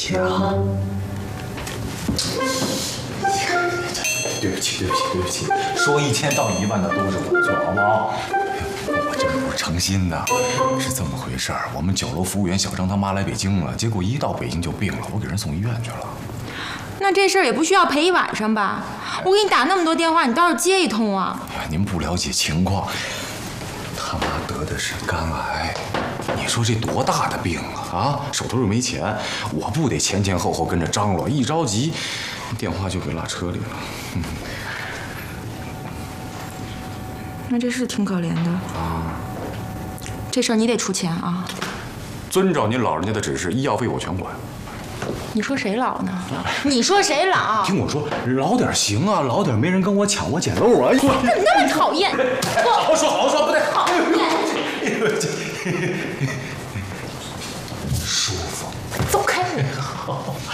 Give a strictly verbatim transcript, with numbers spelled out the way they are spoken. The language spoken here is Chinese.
起啊！对不起，对不起，对不起，说一千道一万的都是我的错，好不好？我真不是诚心的，是这么回事儿。我们酒楼服务员小张他妈来北京了，结果一到北京就病了，我给人送医院去了。 那这事儿也不需要陪一晚上吧？我给你打那么多电话，你倒是接一通啊！ 哎呀，您不了解情况，他妈得的是肝癌，你说这多大的病啊！啊，手头又没钱，我不得前前后后跟着张罗，一着急，电话就给落车里了。嗯， 那这是挺可怜的啊。这事儿你得出钱啊！ 遵照您老人家的指示，医药费我全管。 你说谁老呢？你说谁老？ 听我说，老点行啊，老点没人跟我抢我捡漏啊！ 你怎么那么讨厌？ 好好说，好好说，不对， 讨厌。 舒服， 走开！